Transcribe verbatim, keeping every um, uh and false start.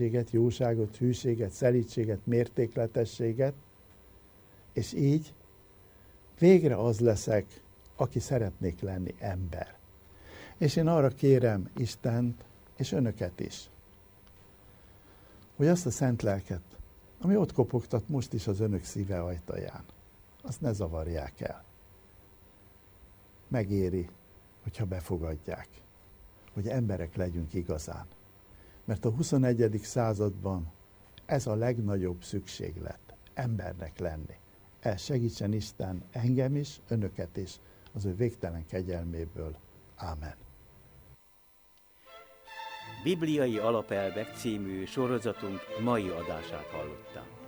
békességet, jóságot, hűséget, szelídséget, mértékletességet, és így végre az leszek, aki szeretnék lenni, ember. És én arra kérem Istent, és önöket is, hogy azt a szent lelket, ami ott kopogtat most is az önök szíve ajtaján, azt ne zavarják el. Megéri, hogyha befogadják, hogy emberek legyünk igazán. Mert a huszonegyedik században ez a legnagyobb szükséglet, embernek lenni. El segítsen Isten engem is, önöket is, az ő végtelen kegyelméből. Ámen. Bibliai Alapelvek című sorozatunk mai adását hallották.